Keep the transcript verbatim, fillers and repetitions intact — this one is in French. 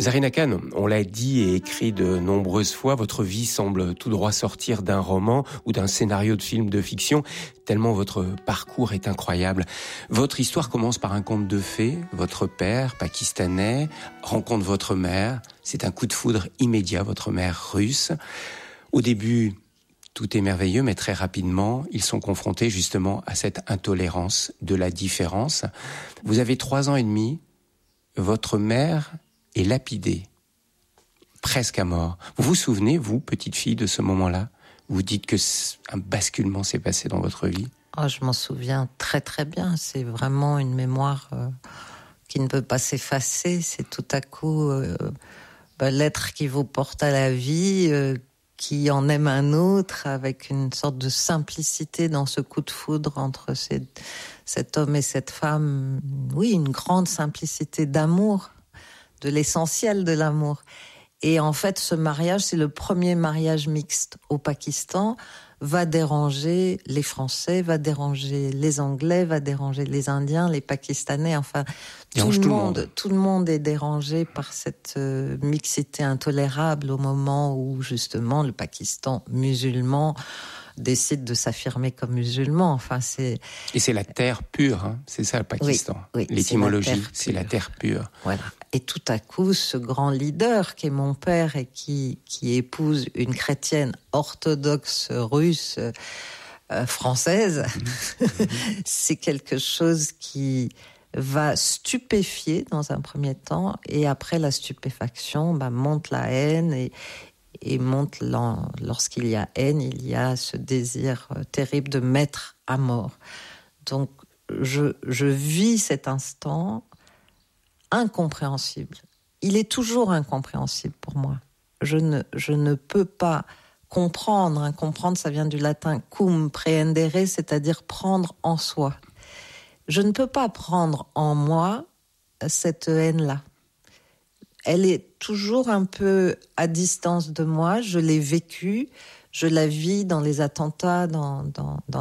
Zarina Khan, on l'a dit et écrit de nombreuses fois, votre vie semble tout droit sortir d'un roman ou d'un scénario de film de fiction, tellement votre parcours est incroyable. Votre histoire commence par un conte de fées. Votre père, pakistanais, rencontre votre mère. C'est un coup de foudre immédiat, votre mère russe. Au début, tout est merveilleux, mais très rapidement, ils sont confrontés justement à cette intolérance de la différence. Vous avez trois ans et demi, votre mère est lapidée, presque à mort. Vous vous souvenez, vous, petite fille, de ce moment-là? Vous dites que un basculement s'est passé dans votre vie? Oh, je m'en souviens très très bien. C'est vraiment une mémoire euh, qui ne peut pas s'effacer. C'est tout à coup euh, bah, l'être qui vous porte à la vie, euh, qui en aime un autre, avec une sorte de simplicité dans ce coup de foudre entre ces, cet homme et cette femme. Oui, une grande simplicité d'amour, de l'essentiel de l'amour. Et en fait, ce mariage, c'est le premier mariage mixte au Pakistan, va déranger les Français, va déranger les Anglais, va déranger les Indiens, les Pakistanais, enfin, tout le, tout monde, le monde. Tout le monde est dérangé par cette euh, mixité intolérable au moment où, justement, le Pakistan musulman décide de s'affirmer comme musulman. Enfin, c'est... Et c'est la terre pure, hein, c'est ça le Pakistan. Oui, oui, l'étymologie, c'est la terre pure. Voilà. Et tout à coup, ce grand leader qui est mon père et qui, qui épouse une chrétienne orthodoxe russe euh, française, mmh. c'est quelque chose qui va stupéfier dans un premier temps, et après la stupéfaction, bah, monte la haine, et, et monte lorsqu'il y a haine, il y a ce désir terrible de mettre à mort. Donc, je, je vis cet instant incompréhensible. Il est toujours incompréhensible pour moi. Je ne, je ne peux pas comprendre. Hein. Comprendre, ça vient du latin cum prehendere, c'est-à-dire prendre en soi. Je ne peux pas prendre en moi cette haine-là. Elle est toujours un peu à distance de moi. Je l'ai vécue, je la vis dans les attentats, dans, dans, dans